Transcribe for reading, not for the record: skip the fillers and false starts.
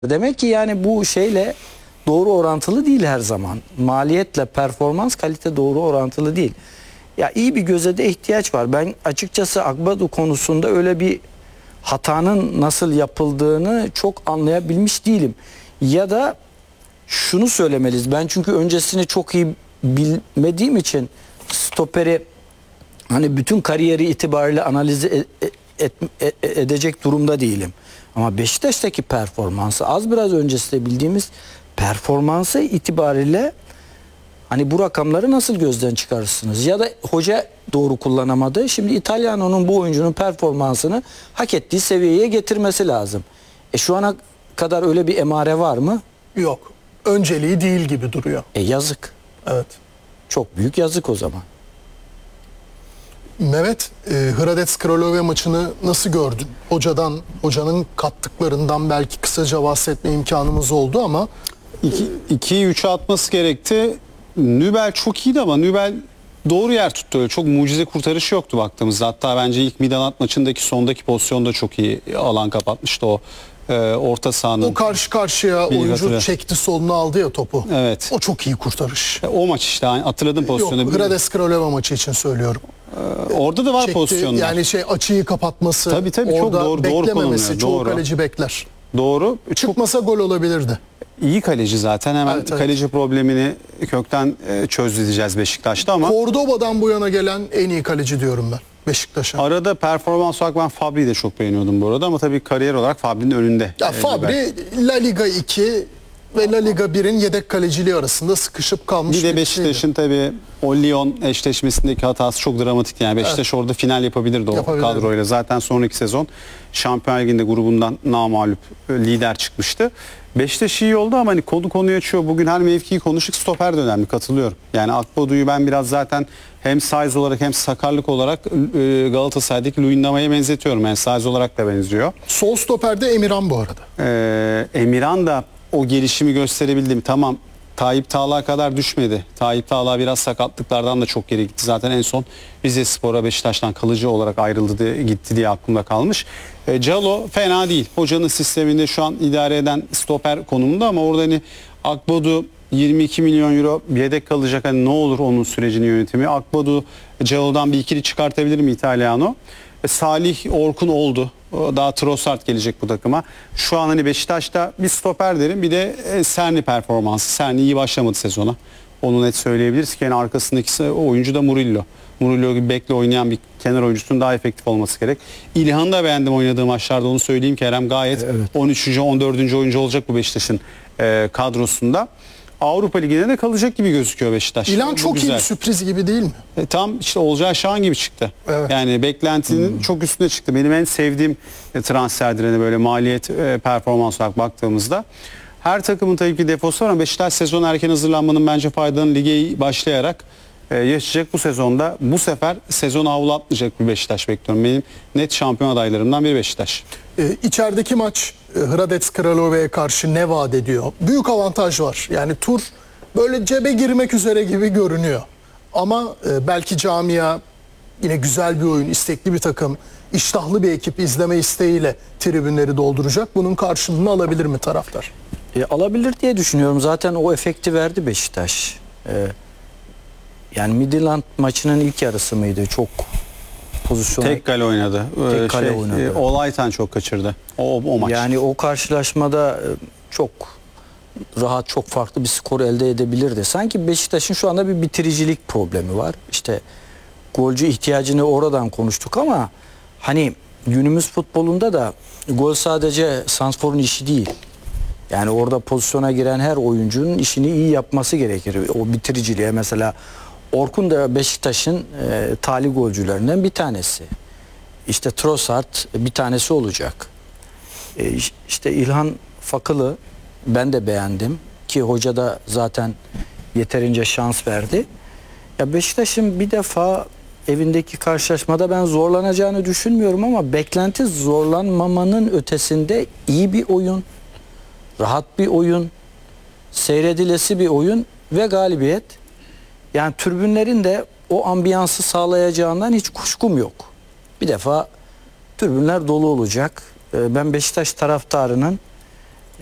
Demek ki yani bu şeyle doğru orantılı değil her zaman. Maliyetle performans, kalite doğru orantılı değil. Ya iyi bir göze de ihtiyaç var. Ben açıkçası Agbadu konusunda öyle bir hatanın nasıl yapıldığını çok anlayabilmiş değilim. Ya da şunu söylemeliyiz. Ben çünkü öncesini çok iyi bilmediğim için stoperi hani bütün kariyeri itibariyle analiz edecek durumda değilim. Ama Beşiktaş'taki performansı az biraz öncesinde bildiğimiz performansı itibariyle hani bu rakamları nasıl gözden çıkarırsınız? Ya da hoca doğru kullanamadı. Şimdi İtalyano'nun bu oyuncunun performansını hak ettiği seviyeye getirmesi lazım. Şu ana kadar öyle bir emare var mı? Yok. Önceliği değil gibi duruyor. Yazık. Evet. Çok büyük yazık o zaman. Mehmet, Hradec Kralove maçını nasıl gördün? Hocanın kattıklarından belki kısaca bahsetme imkanımız oldu ama 2'yi 3'e atması gerekti. Nübel çok iyiydi ama Nübel doğru yer tuttu. Öyle çok mucize kurtarışı yoktu baktığımızda. Hatta bence ilk Midland maçındaki sondaki pozisyonda çok iyi alan kapatmıştı o orta sahanın. o karşı karşıya oyuncu çekti, soluna aldı ya topu. Evet. O çok iyi kurtarış. O maç işte hatırladım pozisyonu. Yok, Hradec Kralove maçı için söylüyorum. Orada da var Çekti, pozisyonlar. yani açıyı kapatması, Tabii, çok orada doğru beklememesi, konumluyor, çoğu doğru. kaleci bekler. Doğru. Çıkmasa gol olabilirdi. İyi kaleci zaten. Hemen Evet, evet. kaleci problemini kökten çözüleceğiz Beşiktaş'ta ama Cordoba'dan bu yana gelen en iyi kaleci diyorum ben Beşiktaş'a. arada performans olarak ben Fabri'yi de çok beğeniyordum bu arada ama tabii kariyer olarak Fabri'nin önünde. Ya Fabri La Liga 2 ve La Liga 1'in yedek kaleciliği arasında sıkışıp kalmış Bir de Beşiktaş'ın tabii o Lyon eşleşmesindeki hatası çok dramatikti. Yani Beşiktaş orada final yapabilirdi o kadroyla. Zaten sonraki sezon Şampiyonlar Ligi'nde grubundan namağlup lider çıkmıştı. Beşiktaş iyi oldu ama hani konuyu açıyor. Bugün her mevkiyi konuştuk. Stoper de önemli, katılıyorum. Yani Akbodu'yu ben biraz zaten hem size olarak hem sakarlık olarak Galatasaray'daki Luyendama'ya benzetiyorum. Yani size olarak da benziyor. Sol stoperde Emirhan bu arada. Emirhan da o gelişimi gösterebildi mi? Tamam, Tayyip Tağla kadar düşmedi. Tayyip Tağla biraz sakatlıklardan da çok geri gitti. Zaten en son Rizespor'a Beşiktaş'tan kalıcı olarak ayrıldı gitti diye aklımda kalmış. Calo fena değil. Hocanın sisteminde şu an idare eden stoper konumunda ama orada hani Akbodu 22 milyon euro yedek kalacak. Hani ne olur onun sürecini yönetimi. Akbodu Calo'dan bir ikili çıkartabilir mi İtalyano? Salih Orkun oldu. Daha Trossard gelecek bu takıma. Şu an hani Beşiktaş'ta bir stoper derim. Bir de Serni performansı. Serni iyi başlamadı sezona. Onu net söyleyebiliriz ki yani arkasındaki oyuncu da Murillo. Murillo gibi bekle oynayan bir kenar oyuncusunun daha efektif olması gerek. İlhan'ı da beğendim oynadığı maçlarda, onu söyleyeyim. Kerem gayet 13. 14. oyuncu olacak bu Beşiktaş'ın kadrosunda. Avrupa Ligi'ne de kalacak gibi gözüküyor Beşiktaş. İlhan çok iyi bir sürpriz gibi değil mi? Tam işte Olcay Şahan gibi çıktı. Evet. Yani beklentinin çok üstüne çıktı. Benim en sevdiğim transferdir hani böyle maliyet performans olarak baktığımızda. Her takımın tabii ki defosu var ama Beşiktaş sezon erken hazırlanmanın bence faydalarını lige başlayarak yaşayacak bu sezonda. Bu sefer sezonu avlatmayacak bir Beşiktaş bekliyorum. Benim net şampiyon adaylarımdan biri Beşiktaş. İçerideki maç Hradec Kralove'ye karşı ne vaat ediyor? Büyük avantaj var. Yani tur böyle cebe girmek üzere gibi görünüyor. Ama belki camia yine güzel bir oyun, istekli bir takım, iştahlı bir ekip izleme isteğiyle tribünleri dolduracak. Bunun karşılığını alabilir mi taraftar? Alabilir diye düşünüyorum. Zaten o efekti verdi Beşiktaş. Yani Midland maçının ilk yarısı mıydı? Çok pozisyonu. Tek kale oynadı. Tek kale oynadı. Olaytan çok kaçırdı. O maç. Yani o karşılaşmada çok rahat, çok farklı bir skor elde edebilirdi. Sanki Beşiktaş'ın şu anda bir bitiricilik problemi var. İşte golcü ihtiyacını oradan konuştuk ama hani günümüz futbolunda da gol sadece santrforun işi değil. Yani orada pozisyona giren her oyuncunun işini iyi yapması gerekir. O bitiriciliğe mesela Orkun da Beşiktaş'ın talih golcülerinden bir tanesi. İşte Trossard bir tanesi olacak. İşte İlhan Fakılı ben de beğendim ki hoca da zaten yeterince şans verdi. Ya Beşiktaş'ın bir defa evindeki karşılaşmada ben zorlanacağını düşünmüyorum ama beklenti zorlanmamanın ötesinde iyi bir oyun, rahat bir oyun, seyredilesi bir oyun ve galibiyet. Yani tribünlerin de o ambiyansı sağlayacağından hiç kuşkum yok. Bir defa tribünler dolu olacak. Ben Beşiktaş taraftarının